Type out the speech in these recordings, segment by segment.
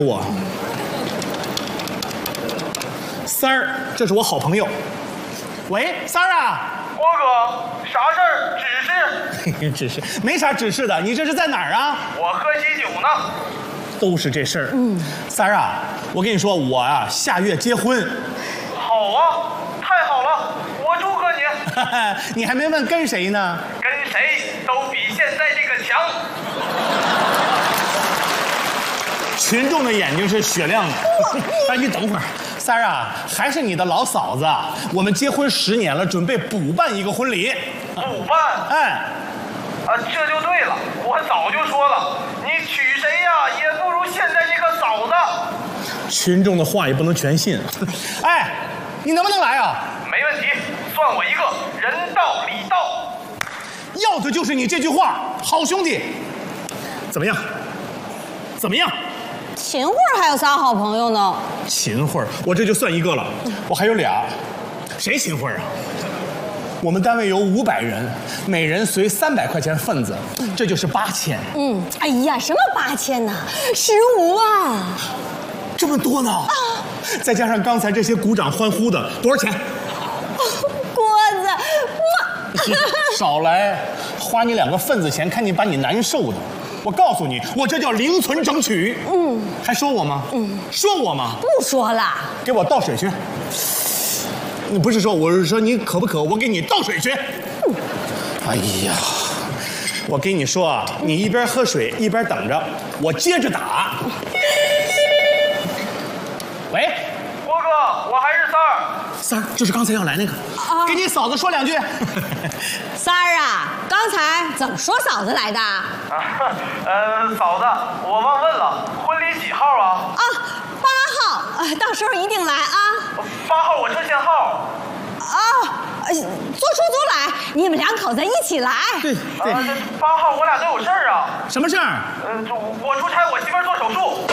我三儿，这是我好朋友。喂，三儿啊， 郭哥，啥事儿？ 指示没啥指示的，你这是在哪儿啊？ 我喝喜酒呢。 都是这事儿。三儿啊，我跟你说，我啊下月结婚。 好啊，太好了，我祝贺你。 你还没问跟谁呢？ 跟谁都比现在这个强。 群众的眼睛是雪亮的。哎，你等会儿，三儿啊，还是你的老嫂子，我们结婚10年了，准备补办一个婚礼。 补办？ 哎， 这就对了，我早就说了，你娶谁呀，也不如现在这个嫂子。 群众的话也不能全信。哎，你能不能来啊？ 没问题，算我一个，人到礼到。 要的就是你这句话，好兄弟。怎么样？怎么样？ 秦桧还有仨好朋友呢。 秦桧，我这就算一个了，我还有俩。谁秦桧啊？我们单位有500人，每人随300块钱份子，这就是8000。 哎呀，什么8000呢？15万， 这么多呢？再加上刚才这些鼓掌欢呼的，多少钱？ 郭子， 少来，花你2个份子钱，看你把你难受的。我告诉你，我这叫零存整取。还说我吗？说我吗？ 不说了。 给我倒水去。你不是说，我是说你渴不渴？我给你倒水去。哎呀，我跟你说啊，你一边喝水一边等着，我接着打。喂， 郭哥，我还是三儿。 三儿，就是刚才要来那个，给你嫂子说2句。 三儿啊，刚才怎么说嫂子来的？ 嫂子，我忘问了，婚礼几号啊 ？8号，到时候一定来啊。 8号我车限号。 坐出租来，你们2口子一起来。 对， 这8号我俩都有事儿啊。 什么事儿？ 我出差，我媳妇儿做手术。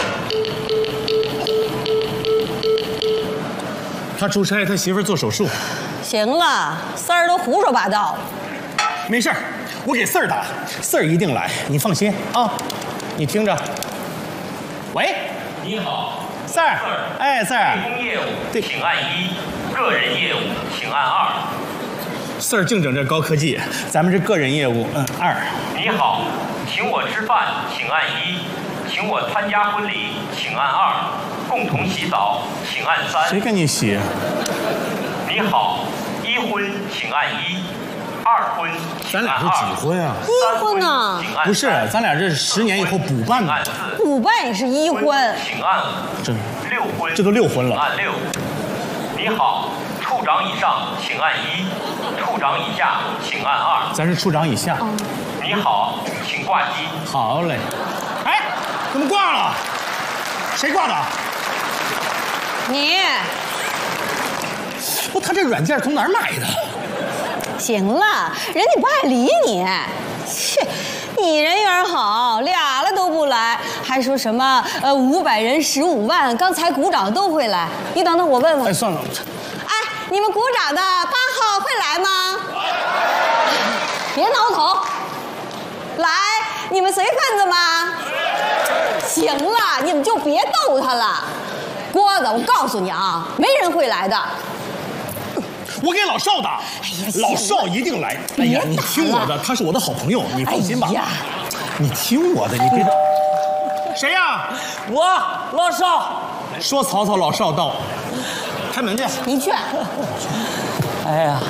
他出差，他媳妇儿做手术。 行了，三儿都胡说八道。 没事儿，我给四儿打，四儿一定来，你放心啊。你听着。喂， 你好， 四儿。哎，四儿。 对公业务请按1，个人业务请按2。 四儿净整这高科技，咱们这个人业务2。 你好，请我吃饭请按1，请我参加婚礼请按2，共同洗澡请按3。 谁跟你洗？ 你好，1婚请按1，2婚请按2。 咱俩是几婚啊 ？1婚呢？ 不是，咱俩这是10年以后补办的。 补办也是1婚。 请按5。 这 6婚， 这都6婚了。 按6。你好，处长以上请按1，处长以下请按2。 咱是处长以下。 你好，请挂机。 好嘞。哎，怎么挂了？谁挂的？ 你。 不，他这软件从哪儿买的？ 行了，人家不爱理你。切，你人缘好，俩了都不来，还说什么500人15万，刚才鼓掌都会来。你等等，我问问。 哎，算了。 哎，你们鼓掌的8号会来吗？别挠头。来，你们随份子吗？行了，你们就别逗他了。郭子，我告诉你啊，没人会来的。 我给老邵打。 哎呀， 老邵一定来。哎呀，你听我的，他是我的好朋友，你放心吧。 哎呀， 你听我的，你别。谁呀？ 我老邵。 说曹操老邵到。开门去。 你去。 哎呀，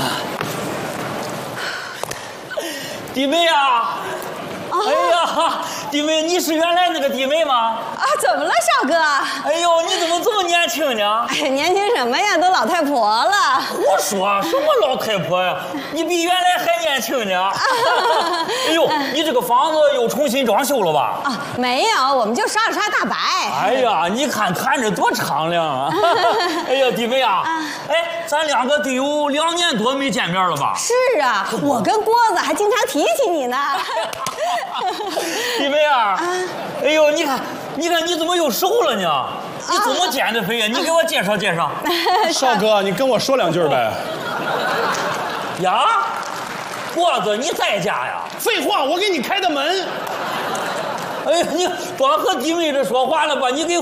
弟妹啊！哎呀，弟妹，你是原来那个弟妹吗？ 怎么了，少哥？ 哎呦，你怎么这么年轻呢？ 哎，年轻什么呀，都老太婆了。 我说什么老太婆呀？你比原来还年轻呢。哎呦，你这个房子又重新装修了吧？ 没有，我们就刷了刷大白。 哎呀，你看看着多敞亮啊！哎呀，弟妹啊，哎，咱2个得有2年多没见面了吧？ 是啊，我跟郭子还经常提起你呢。 弟妹啊，哎呦，你看你怎么又瘦了呢？你怎么减的肥呀？你给我介绍介绍。 邵哥，你跟我说2句呗。 呀，郭子，你在家呀？ 废话，我给你开的门。 哎呀，你光和弟妹这说话了，把你给